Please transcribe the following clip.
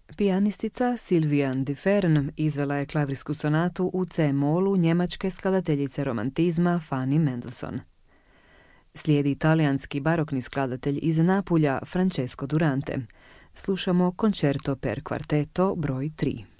Pijanistica Sylviane Differn izvela je klavijsku sonatu u C-molu njemačke skladateljice romantizma Fanny Mendelssohn. Slijedi talijanski barokni skladatelj iz Napulja Francesco Durante. Slušamo Concerto per kvarteto broj 3.